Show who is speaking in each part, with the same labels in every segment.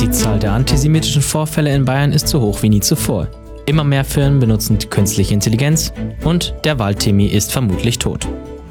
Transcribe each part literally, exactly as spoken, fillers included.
Speaker 1: Die Zahl der antisemitischen Vorfälle in Bayern ist so hoch wie nie zuvor. Immer mehr Firmen benutzen künstliche Intelligenz und der Wahltemi ist vermutlich tot.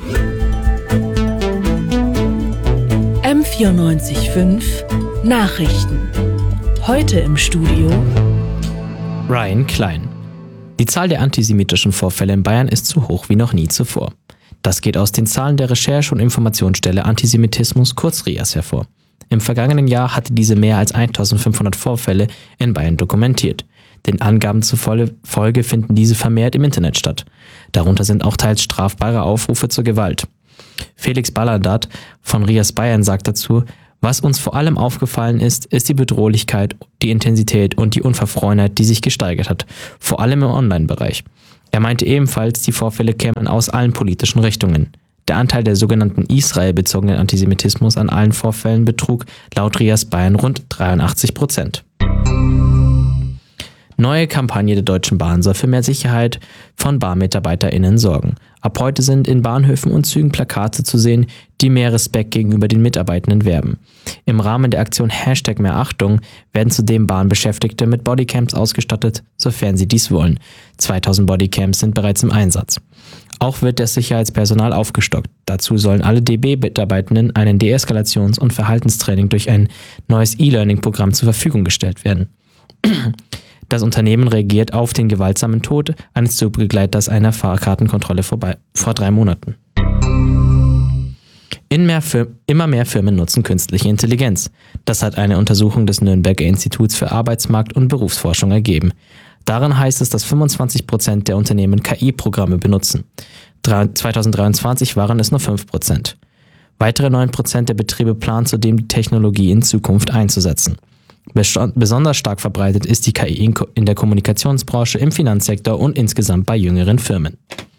Speaker 2: M vierundneunzig Komma fünf Nachrichten. Heute im Studio
Speaker 1: Ryan Klein. Die Zahl der antisemitischen Vorfälle in Bayern ist so hoch wie noch nie zuvor. Das geht aus den Zahlen der Recherche- und Informationsstelle Antisemitismus, kurz R I A S, hervor. Im vergangenen Jahr hatte diese mehr als eintausendfünfhundert Vorfälle in Bayern dokumentiert. Den Angaben zufolge finden diese vermehrt im Internet statt. Darunter sind auch teils strafbare Aufrufe zur Gewalt. Felix Balladat von R I A S Bayern sagt dazu: Was uns vor allem aufgefallen ist, ist die Bedrohlichkeit, die Intensität und die Unverfrorenheit, die sich gesteigert hat, vor allem im Online-Bereich. Er meinte ebenfalls, die Vorfälle kämen aus allen politischen Richtungen. Der Anteil der sogenannten israelbezogenen Antisemitismus an allen Vorfällen betrug laut R I A S Bayern rund dreiundachtzig Prozent. Neue Kampagne der Deutschen Bahn soll für mehr Sicherheit von BahnmitarbeiterInnen sorgen. Ab heute sind in Bahnhöfen und Zügen Plakate zu sehen, die mehr Respekt gegenüber den Mitarbeitenden werben. Im Rahmen der Aktion Hashtag mehr Achtung werden zudem Bahnbeschäftigte mit Bodycams ausgestattet, sofern sie dies wollen. zweitausend Bodycams sind bereits im Einsatz. Auch wird das Sicherheitspersonal aufgestockt. Dazu sollen alle D B-Mitarbeitenden einen Deeskalations- und Verhaltenstraining durch ein neues E-Learning-Programm zur Verfügung gestellt werden. Das Unternehmen reagiert auf den gewaltsamen Tod eines Zugbegleiters einer Fahrkartenkontrolle vorbei, vor drei Monaten. In mehr Fir- immer mehr Firmen nutzen künstliche Intelligenz. Das hat eine Untersuchung des Nürnberger Instituts für Arbeitsmarkt- und Berufsforschung ergeben. Darin heißt es, dass fünfundzwanzig Prozent der Unternehmen K I-Programme benutzen. zweitausenddreiundzwanzig waren es nur fünf Prozent. Weitere neun Prozent der Betriebe planen zudem, die Technologie in Zukunft einzusetzen. Besonders stark verbreitet ist die K I in der Kommunikationsbranche, im Finanzsektor und insgesamt bei jüngeren Firmen.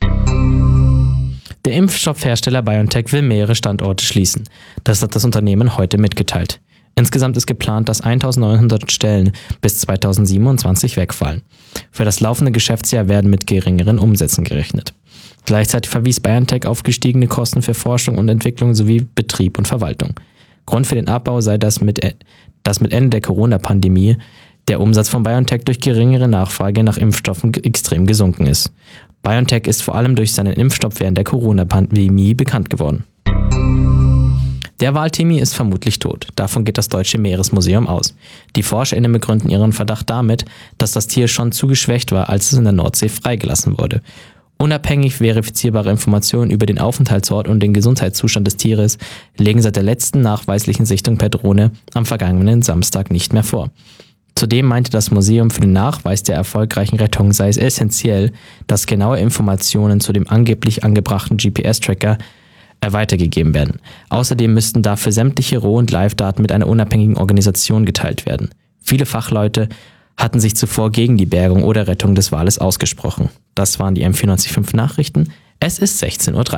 Speaker 1: Der Impfstoffhersteller BioNTech will mehrere Standorte schließen. Das hat das Unternehmen heute mitgeteilt. Insgesamt ist geplant, dass eintausendneunhundert Stellen bis zweitausendsiebenundzwanzig wegfallen. Für das laufende Geschäftsjahr werden mit geringeren Umsätzen gerechnet. Gleichzeitig verwies BioNTech auf gestiegene Kosten für Forschung und Entwicklung sowie Betrieb und Verwaltung. Grund für den Abbau sei, dass mit, dass mit Ende der Corona-Pandemie der Umsatz von BioNTech durch geringere Nachfrage nach Impfstoffen extrem gesunken ist. BioNTech ist vor allem durch seinen Impfstoff während der Corona-Pandemie bekannt geworden. Der Waltemi ist vermutlich tot. Davon geht das Deutsche Meeresmuseum aus. Die ForscherInnen begründen ihren Verdacht damit, dass das Tier schon zu geschwächt war, als es in der Nordsee freigelassen wurde. Unabhängig verifizierbare Informationen über den Aufenthaltsort und den Gesundheitszustand des Tieres legen seit der letzten nachweislichen Sichtung per Drohne am vergangenen Samstag nicht mehr vor. Zudem meinte das Museum, für den Nachweis der erfolgreichen Rettung sei es essentiell, dass genaue Informationen zu dem angeblich angebrachten G P S-Tracker weitergegeben werden. Außerdem müssten dafür sämtliche Roh- und Live-Daten mit einer unabhängigen Organisation geteilt werden. Viele Fachleute hatten sich zuvor gegen die Bergung oder Rettung des Wales ausgesprochen. Das waren die M vierundneunzig Komma fünf Nachrichten. Es ist sechzehn Uhr drei.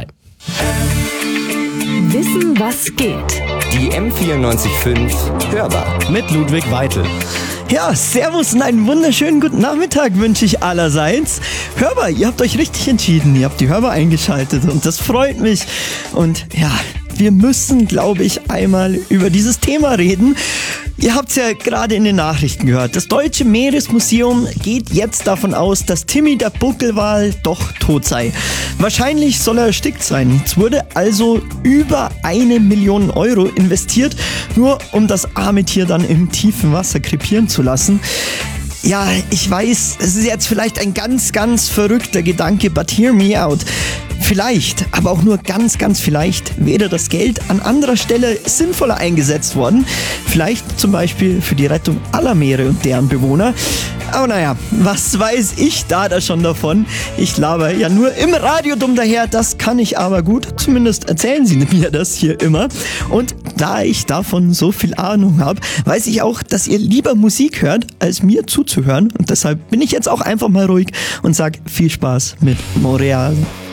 Speaker 2: Wissen, was geht.
Speaker 3: Die M vierundneunzig Komma fünf Hörbar
Speaker 4: mit Ludwig Weitel.
Speaker 5: Ja, servus und einen wunderschönen guten Nachmittag wünsche ich allerseits. Hörbar, ihr habt euch richtig entschieden, ihr habt die Hörbar eingeschaltet und das freut mich. Und ja, wir müssen, glaube ich, einmal über dieses Thema reden. Ihr habt es ja gerade in den Nachrichten gehört. Das Deutsche Meeresmuseum geht jetzt davon aus, dass Timmy der Buckelwal doch tot sei. Wahrscheinlich soll er erstickt sein. Es wurde also über eine Million Euro investiert, nur um das arme Tier dann im tiefen Wasser krepieren zu lassen. Ja, ich weiß, es ist jetzt vielleicht ein ganz, ganz verrückter Gedanke, but hear me out. Vielleicht, aber auch nur ganz, ganz vielleicht, wäre das Geld an anderer Stelle sinnvoller eingesetzt worden. Vielleicht zum Beispiel für die Rettung aller Meere und deren Bewohner. Aber naja, was weiß ich da da schon davon? Ich laber ja nur im Radio dumm daher, das kann ich aber gut. Zumindest erzählen sie mir das hier immer. Und da ich davon so viel Ahnung habe, weiß ich auch, dass ihr lieber Musik hört, als mir zuzuhören. Und deshalb bin ich jetzt auch einfach mal ruhig und sag viel Spaß mit Montreal.